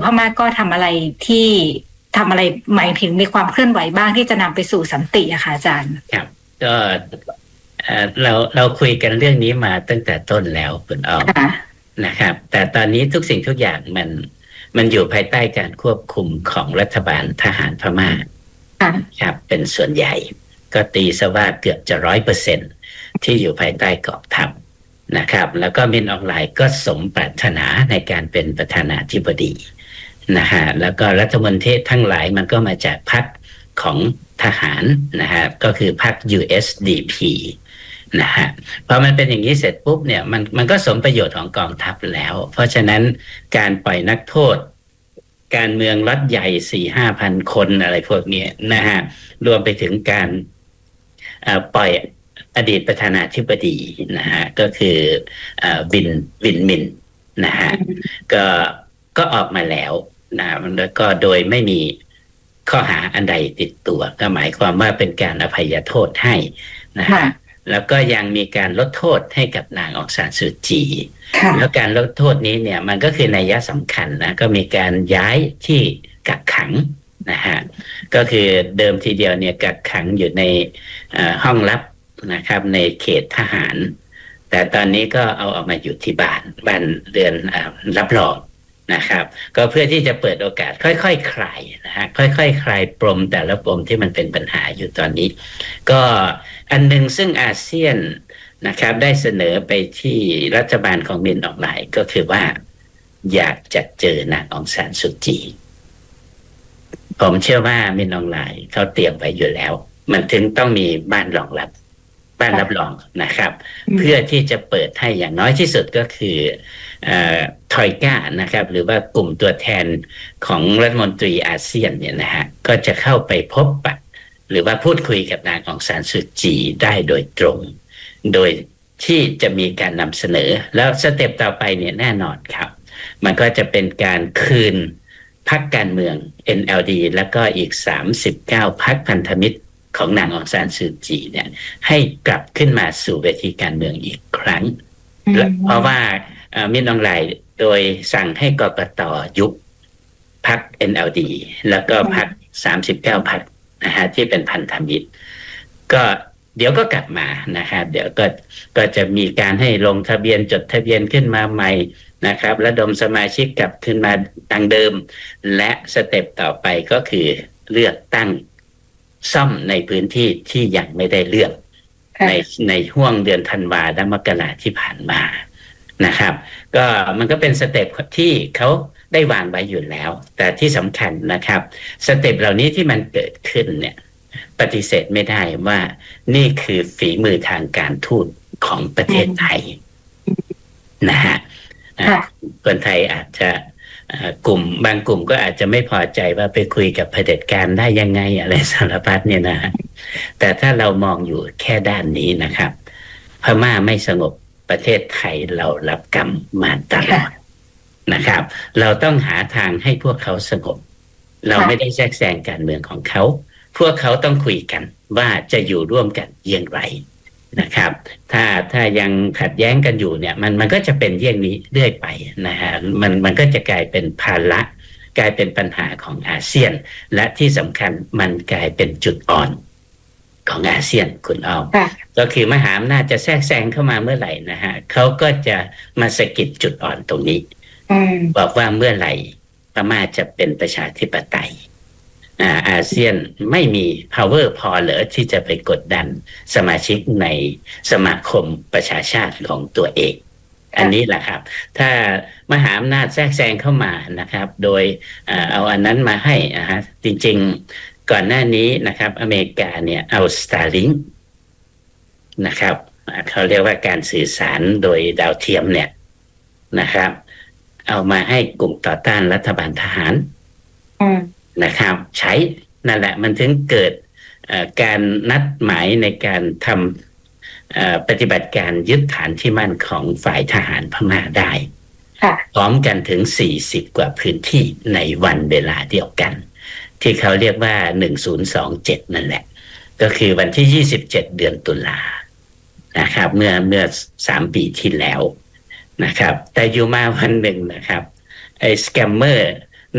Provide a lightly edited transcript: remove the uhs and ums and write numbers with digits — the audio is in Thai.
ม่าก็ทำอะไรหมายถึงมีความเคลื่อนไหวบ้างที่จะนำไปสู่สันติอะค่ะอาจารย์ครับก็เราคุยกันเรื่องนี้มาตั้งแต่ต้นแล้วคุณอ้อมนะครับแต่ตอนนี้ทุกสิ่งทุกอย่างมันอยู่ภายใต้การควบคุมของรัฐบาลทหารพม่าครับเป็นส่วนใหญ่ก็ตีซะว่าเกือบจะ 100% ที่อยู่ภายใต้กองทัพนะครับแล้วก็มินออนไลน์ก็สมปรารถนาในการเป็นประธานาธิบดีนะฮะแล้วก็รัฐมนตรีทั้งหลายมันก็มาจากพรรคของทหารนะฮะก็คือพรรค USDP นะฮะพอมันเป็นอย่างนี้เสร็จปุ๊บเนี่ยมันก็สมประโยชน์ของกองทัพแล้วเพราะฉะนั้นการปล่อยนักโทษการเมืองรัฐใหญ่ 4-5,000 คนอะไรพวกนี้นะฮะรวมไปถึงการปล่อยอดีตประธานาธิบดีนะฮะก็คือวินมินนะฮะก็ออกมาแล้วนะแล้วก็โดยไม่มีข้อหาอันใดติดตัวก็หมายความว่าเป็นการอภัยโทษให้นะฮะแล้วก็ยังมีการลดโทษให้กับนางองซานซูจีแล้วการลดโทษนี้เนี่ยมันก็คือนัยสำคัญนะก็มีการย้ายที่กักขังนะฮะก็คือเดิมทีเดียวเนี่ยกักขังอยู่ในห้องลับนะครับในเขตทหารแต่ตอนนี้ก็เอาออกมาอยู่ที่บ้านเรือนรับรองนะครับก็เพื่อที่จะเปิดโอกาสค่อยๆคลายนะฮะค่อยๆคลายปมแต่ละปมที่มันเป็นปัญหาอยู่ตอนนี้ก็อันนึงซึ่งอาเซียนนะครับได้เสนอไปที่รัฐบาลของมินออนไลน์ก็คือว่าอยากจะเจอนางองซานซูจีผมเชื่อว่ามินออนไลน์เขาเตรียมไว้อยู่แล้วมันถึงต้องมีบ้านรองรับนะครับเพื่อที่จะเปิดให้อย่างน้อยที่สุดก็คือทอยก้านะครับหรือว่ากลุ่มตัวแทนของรัฐมนตรีอาเซียนเนี่ยนะฮะก็จะเข้าไปพบปะหรือว่าพูดคุยกับนางองซานซูจีได้โดยตรงโดยที่จะมีการนำเสนอแล้วสเต็ปต่อไปเนี่ยแน่นอนครับมันก็จะเป็นการคืนพรรคการเมือง NLD แล้วก็อีก39พรรคพันธมิตรของนางองซานซูจีเนี่ยให้กลับขึ้นมาสู่เวทีการเมืองอีกครั้งเพราะว่ามินออนไลน์โดยสั่งให้กกต.ยุบพรรค NLD แล้วก็พรรค39พรรคนะฮะที่เป็นพันธมิตรก็เดี๋ยวก็กลับมานะครับเดี๋ยวก็จะมีการให้ลงทะเบียนจดทะเบียนขึ้นมาใหม่นะครับระดมสมาชิกกลับขึ้นมาดังเดิมและสเต็ปต่อไปก็คือเลือกตั้งซ่อมในพื้นที่ที่ยังไม่ได้เลือกในห่วงเดือนธันวาและมกราที่ผ่านมานะครับก็มันก็เป็นสเต็ปที่เขาได้วางไว้อยู่แล้วแต่ที่สำคัญนะครับสเต็ปเหล่านี้ที่มันเกิดขึ้นเนี่ยปฏิเสธไม่ได้ว่านี่คือฝีมือทางการทูตของประเทศไทยนะฮะคนไทยอาจจะบางกลุ่มก็อาจจะไม่พอใจว่าไปคุยกับเผด็จการได้ยังไงอะไรสารพัดเนี่ยนะแต่ถ้าเรามองอยู่แค่ด้านนี้นะครับพม่าไม่สงบประเทศไทยเรารับกรรมมาตลอดนะครับเราต้องหาทางให้พวกเขาสงบเราไม่ได้แทรกแซงการเมืองของเขาพวกเขาต้องคุยกันว่าจะอยู่ร่วมกันอย่างไรนะครับถ้ายังขัดแย้งกันอยู่เนี่ยมันก็จะเป็นอย่างนี้เรื่อยไปนะฮะมันก็จะกลายเป็นภาระกลายเป็นปัญหาของอาเซียนและที่สำคัญมันกลายเป็นจุดอ่อนของอาเซียนคุณอ้อมก็คือมหาอำนาจจะแทรกแซงเข้ามาเมื่อไหร่นะฮะเขาก็จะมาสะกิดจุดอ่อนตรงนี้บอกว่าเมื่อไหร่พม่าจะเป็นประชาธิปไตยอาเซียนไม่มี power พอเหรอที่จะไปกดดันสมาชิกในสมาคมประชาชาติของตัวเองอันนี้แหละครับถ้ามหาอำนาจแทรกแซงเข้ามานะครับโดยเอาอันนั้นมาให้นะฮะจริงๆก่อนหน้านี้นะครับอเมริกาเนี่ยเอา Starlink นะครับเขาเรียกว่าการสื่อสารโดยดาวเทียมเนี่ยนะครับเอามาให้กลุ่มต่อต้านรัฐบาลทหารนะครับใช้นั่นแหละมันถึงเกิดการนัดหมายในการทำปฏิบัติการยึดฐานที่มั่นของฝ่ายทหารพม่าได้พร้อมกันถึง40กว่าพื้นที่ในวันเวลาเดียวกันที่เขาเรียกว่า1027นั่นแหละก็คือวันที่27เดือนตุลานะครับเมื่อ3 ปีที่แล้วนะครับแต่อยู่มาวันหนึ่งนะครับไอ้สแกมเมอร์